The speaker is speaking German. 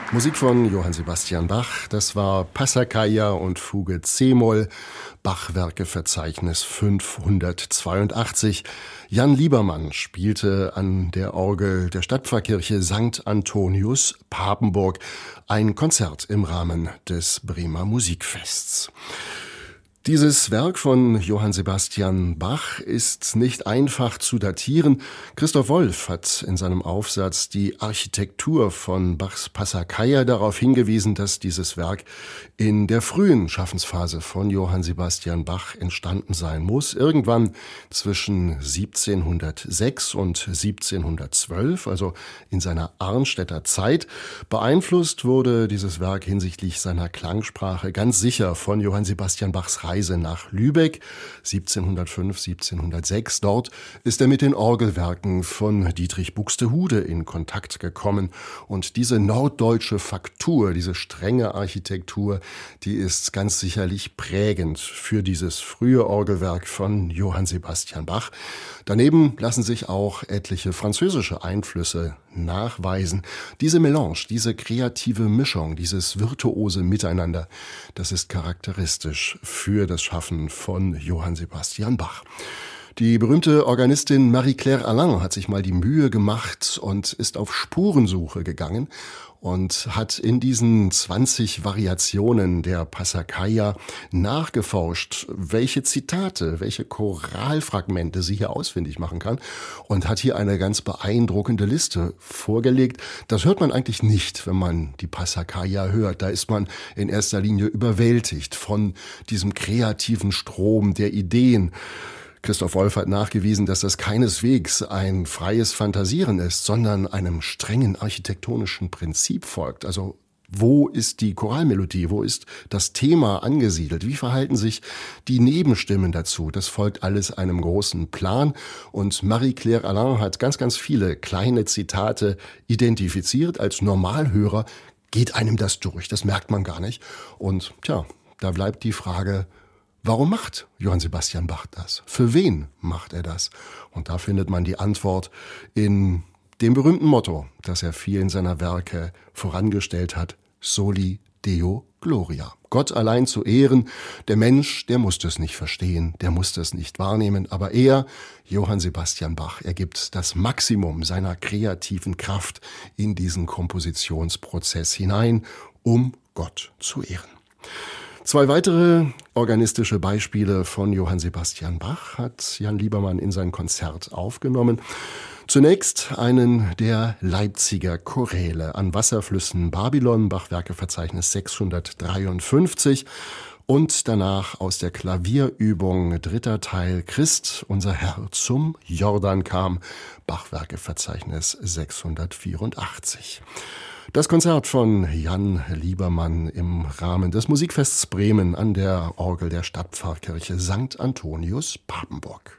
Musik von Johann Sebastian Bach, das war Passacaglia und Fuge c-Moll, Bachwerkeverzeichnis 582. Jan Liebermann spielte an der Orgel der Stadtpfarrkirche St. Antonius, Papenburg, ein Konzert im Rahmen des Bremer Musikfests. Dieses Werk von Johann Sebastian Bach ist nicht einfach zu datieren. Christoph Wolff hat in seinem Aufsatz die Architektur von Bachs Passacaglia darauf hingewiesen, dass dieses Werk in der frühen Schaffensphase von Johann Sebastian Bach entstanden sein muss. Irgendwann zwischen 1706 und 1712, also in seiner Arnstädter Zeit. Beeinflusst wurde dieses Werk hinsichtlich seiner Klangsprache ganz sicher von Johann Sebastian Bachs Reise nach Lübeck 1705, 1706. Dort ist er mit den Orgelwerken von Dietrich Buxtehude in Kontakt gekommen. Und diese norddeutsche Faktur, diese strenge Architektur, die ist ganz sicherlich prägend für dieses frühe Orgelwerk von Johann Sebastian Bach. Daneben lassen sich auch etliche französische Einflüsse nachweisen. Diese Melange, diese kreative Mischung, dieses virtuose Miteinander, das ist charakteristisch für das Schaffen von Johann Sebastian Bach. Die berühmte Organistin Marie-Claire Alain hat sich mal die Mühe gemacht und ist auf Spurensuche gegangen und hat in diesen 20 Variationen der Passacaglia nachgeforscht, welche Zitate, welche Choralfragmente sie hier ausfindig machen kann und hat hier eine ganz beeindruckende Liste vorgelegt. Das hört man eigentlich nicht, wenn man die Passacaglia hört. Da ist man in erster Linie überwältigt von diesem kreativen Strom der Ideen. Christoph Wolff hat nachgewiesen, dass das keineswegs ein freies Fantasieren ist, sondern einem strengen architektonischen Prinzip folgt. Also wo ist die Choralmelodie? Wo ist das Thema angesiedelt? Wie verhalten sich die Nebenstimmen dazu? Das folgt alles einem großen Plan. Und Marie-Claire Alain hat ganz, ganz viele kleine Zitate identifiziert. Als Normalhörer geht einem das durch. Das merkt man gar nicht. Und da bleibt die Frage, warum macht Johann Sebastian Bach das? Für wen macht er das? Und da findet man die Antwort in dem berühmten Motto, das er vielen seiner Werke vorangestellt hat: Soli Deo Gloria. Gott allein zu ehren. Der Mensch, der muss das nicht verstehen, der muss das nicht wahrnehmen. Aber er, Johann Sebastian Bach, er gibt das Maximum seiner kreativen Kraft in diesen Kompositionsprozess hinein, um Gott zu ehren. Zwei weitere organistische Beispiele von Johann Sebastian Bach hat Jan Liebermann in sein Konzert aufgenommen. Zunächst einen der Leipziger Choräle an Wasserflüssen Babylon, Bachwerkeverzeichnis 653. Und danach aus der Klavierübung 3. Teil Christ, unser Herr zum Jordan kam, Bachwerkeverzeichnis 684. Das Konzert von Jan Liebermann im Rahmen des Musikfests Bremen an der Orgel der Stadtpfarrkirche St. Antonius, Papenburg.